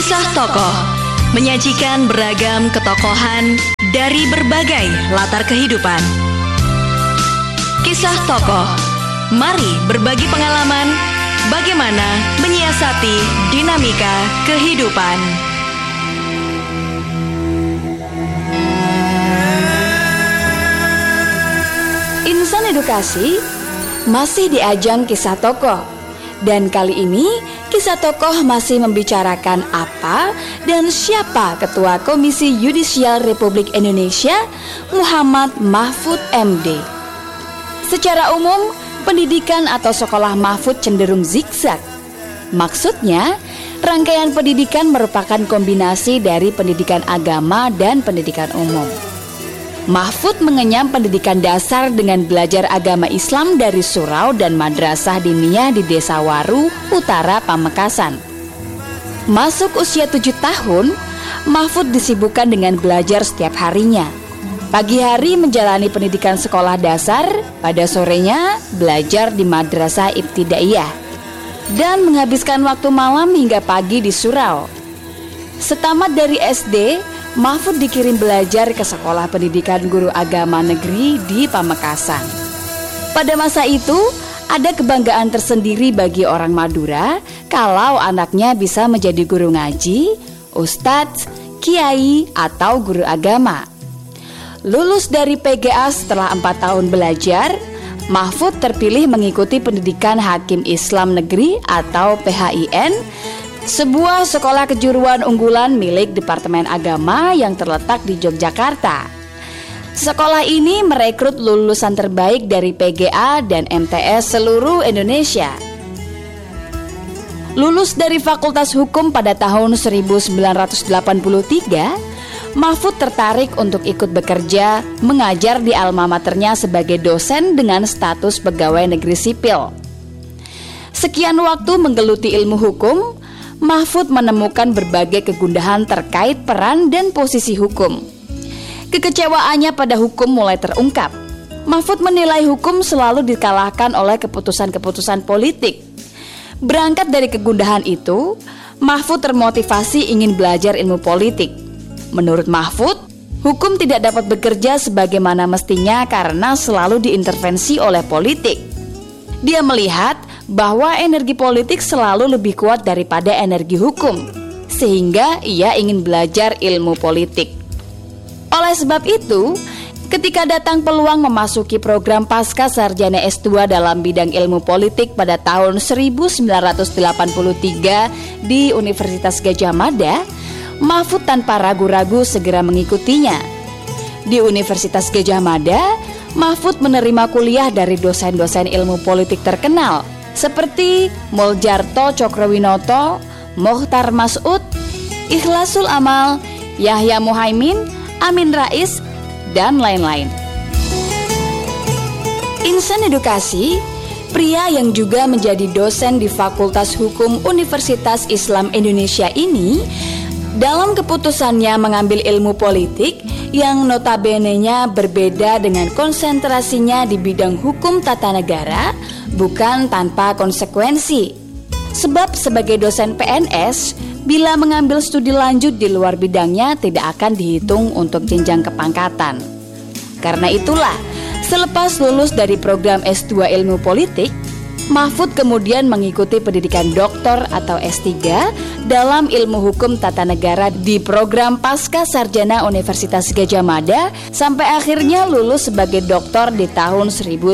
Kisah Tokoh menyajikan beragam ketokohan dari berbagai latar kehidupan. Kisah Tokoh, mari berbagi pengalaman bagaimana menyiasati dinamika kehidupan. Insan Edukasi masih di ajang Kisah Tokoh. Dan kali ini Kisah Tokoh masih membicarakan apa dan siapa Ketua Komisi Yudisial Republik Indonesia, Muhammad Mahfud MD. Secara umum, pendidikan atau sekolah Mahfud cenderung zigzag. Maksudnya, rangkaian pendidikan merupakan kombinasi dari pendidikan agama dan pendidikan umum. Mahfud mengenyam pendidikan dasar dengan belajar agama Islam dari surau dan madrasah diniyah di Desa Waru, Utara Pamekasan. Masuk usia 7 tahun, Mahfud disibukkan dengan belajar setiap harinya. Pagi hari menjalani pendidikan sekolah dasar, pada sorenya belajar di madrasah ibtidaiyah, dan menghabiskan waktu malam hingga pagi di surau. Setamat dari SD, Mahfud dikirim belajar ke Sekolah Pendidikan Guru Agama Negeri di Pamekasan. Pada masa itu, ada kebanggaan tersendiri bagi orang Madura kalau anaknya bisa menjadi guru ngaji, ustadz, kiai, atau guru agama. Lulus dari PGA setelah 4 tahun belajar, Mahfud terpilih mengikuti pendidikan Hakim Islam Negeri atau PHIN, sebuah sekolah kejuruan unggulan milik Departemen Agama yang terletak di Yogyakarta. Sekolah ini merekrut lulusan terbaik dari PGA dan MTS seluruh Indonesia. Lulus dari Fakultas Hukum pada tahun 1983, Mahfud tertarik untuk ikut bekerja mengajar di alma maternya sebagai dosen dengan status pegawai negeri sipil. Sekian waktu menggeluti ilmu hukum, Mahfud menemukan berbagai kegundahan terkait peran dan posisi hukum. Kekecewaannya pada hukum mulai terungkap. Mahfud menilai hukum selalu dikalahkan oleh keputusan-keputusan politik. Berangkat dari kegundahan itu, Mahfud termotivasi ingin belajar ilmu politik. Menurut Mahfud, hukum tidak dapat bekerja sebagaimana mestinya karena selalu diintervensi oleh politik. Dia melihat bahwa energi politik selalu lebih kuat daripada energi hukum, sehingga ia ingin belajar ilmu politik. Oleh sebab itu, ketika datang peluang memasuki program Pasca Sarjana S2 dalam bidang ilmu politik pada tahun 1983 di Universitas Gadjah Mada, Mahfud tanpa ragu-ragu segera mengikutinya. Di Universitas Gadjah Mada, Mahfud menerima kuliah dari dosen-dosen ilmu politik terkenal seperti Muljarto Cokrowinoto, Mokhtar Mas'ud, Ikhlasul Amal, Yahya Muhaimin, Amin Rais, dan lain-lain. Insan Edukasi, pria yang juga menjadi dosen di Fakultas Hukum Universitas Islam Indonesia ini, dalam keputusannya mengambil ilmu politik yang notabene-nya berbeda dengan konsentrasinya di bidang hukum tata negara, bukan tanpa konsekuensi. Sebab sebagai dosen PNS, bila mengambil studi lanjut di luar bidangnya tidak akan dihitung untuk jenjang kepangkatan. Karena itulah, selepas lulus dari program S2 Ilmu Politik, Mahfud kemudian mengikuti pendidikan doktor atau S3 dalam ilmu hukum tata negara di program Pasca Sarjana Universitas Gadjah Mada sampai akhirnya lulus sebagai doktor di tahun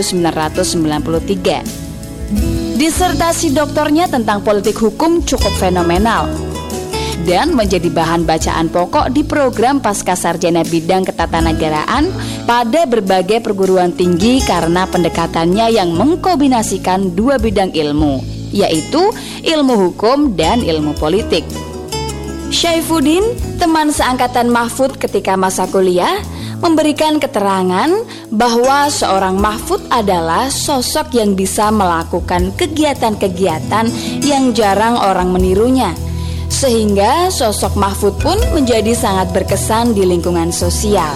1993. Disertasi doktornya tentang politik hukum cukup fenomenal dan menjadi bahan bacaan pokok di program Pasca Sarjana bidang ketatanegaraan pada berbagai perguruan tinggi karena pendekatannya yang mengkombinasikan dua bidang ilmu, yaitu ilmu hukum dan ilmu politik. Syaifuddin, teman seangkatan Mahfud ketika masa kuliah, memberikan keterangan bahwa seorang Mahfud adalah sosok yang bisa melakukan kegiatan-kegiatan yang jarang orang menirunya, sehingga sosok Mahfud pun menjadi sangat berkesan di lingkungan sosial.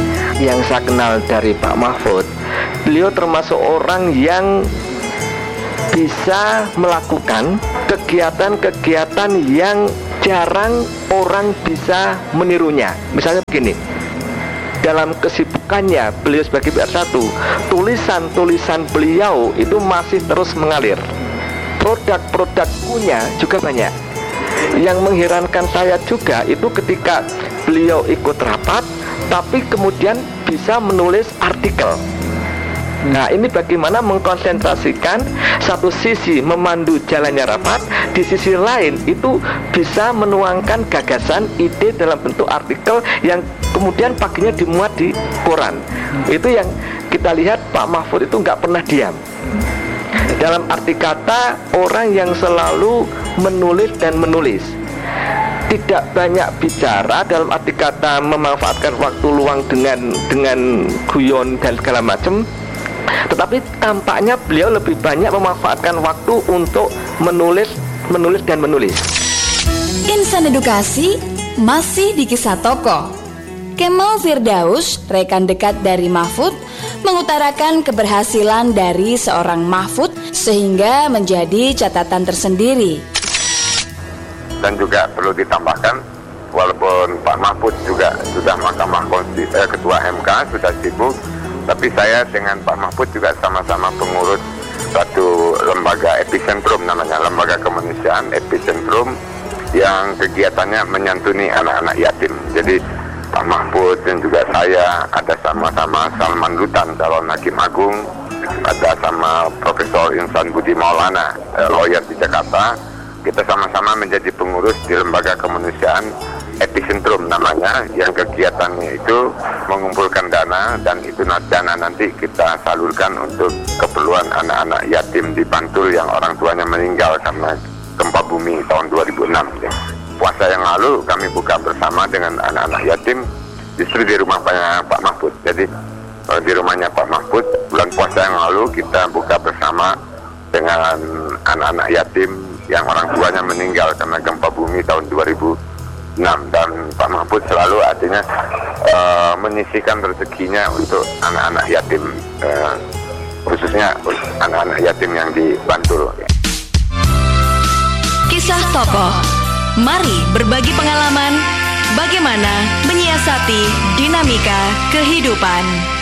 Yang saya kenal dari Pak Mahfud, beliau termasuk orang yang bisa melakukan kegiatan-kegiatan yang jarang orang bisa menirunya. Misalnya begini, dalam kesibukannya beliau sebagai PR1, tulisan-tulisan beliau itu masih terus mengalir. Produk-produk punya juga banyak. Yang mengherankan saya juga itu ketika beliau ikut rapat, tapi kemudian bisa menulis artikel. Nah, ini bagaimana mengkonsentrasikan satu sisi memandu jalannya rapat, di sisi lain itu bisa menuangkan gagasan, ide dalam bentuk artikel yang kemudian paginya dimuat di koran. Itu yang kita lihat Pak Mahfud itu nggak pernah diam. Dalam arti kata, orang yang selalu menulis dan menulis. Tidak banyak bicara dalam arti kata memanfaatkan waktu luang dengan guyon dan segala macam. Tetapi tampaknya beliau lebih banyak memanfaatkan waktu untuk menulis dan menulis. Insan Edukasi masih di kisah tokoh. Kemal Firdaus, rekan dekat dari Mahfud, mengutarakan keberhasilan dari seorang Mahfud sehingga menjadi catatan tersendiri. Dan juga perlu ditambahkan, walaupun Pak Mahfud juga sudah Ketua MK, sudah sibuk, tapi saya dengan Pak Mahfud juga sama-sama pengurus satu lembaga epicentrum, namanya Lembaga Kemanusiaan Epicentrum, yang kegiatannya menyantuni anak-anak yatim. Jadi Pak Mahfud dan juga saya ada sama-sama Salman Lutan, calon hakim agung, ada sama Profesor Insan Budi Maulana, lawyer di Jakarta. Kita sama-sama menjadi pengurus di Lembaga Kemanusiaan Epicentrum namanya, yang kegiatannya itu mengumpulkan dana, dan itu dana nanti kita salurkan untuk keperluan anak-anak yatim di Bantul yang orang tuanya meninggal karena gempa bumi tahun 2006. Puasa yang lalu kami buka bersama dengan anak-anak yatim justru di rumah Pak Mahfud. Jadi di rumahnya Pak Mahfud, bulan puasa yang lalu kita buka bersama dengan anak-anak yatim yang orang tuanya meninggal karena gempa bumi tahun 2006. Dan Pak Mahfud selalu artinya menyisihkan rezekinya untuk anak-anak yatim, khususnya anak-anak yatim yang di Bantul. Kisah tokoh. Mari berbagi pengalaman bagaimana menyiasati dinamika kehidupan.